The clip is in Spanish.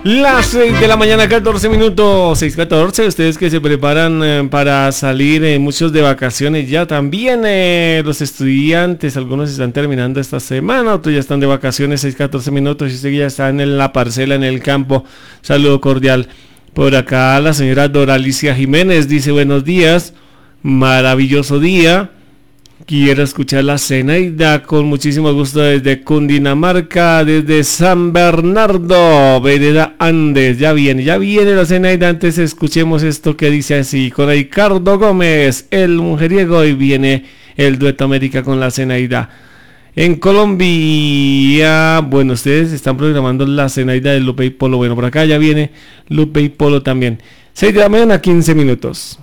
Las 6 de la mañana, 14 minutos, 6:14. Ustedes que se preparan para salir, muchos de vacaciones ya también. Los estudiantes, algunos están terminando esta semana, otros ya están de vacaciones, 6:14 minutos. Y usted ya está en la parcela, en el campo. Saludo cordial. Por acá la señora Doralicia Jiménez dice: buenos días, maravilloso día. Quiero escuchar la Zenaida con muchísimo gusto desde Cundinamarca, desde San Bernardo, Vereda Andes. Ya viene la Zenaida. Antes escuchemos esto que dice así, con Ricardo Gómez, el mujeriego, y viene el dueto América con la Zenaida. En Colombia, bueno, ustedes están programando la Zenaida de Lupe y Polo. Bueno, por acá ya viene Lupe y Polo también. 6 de la mañana, 15 minutos.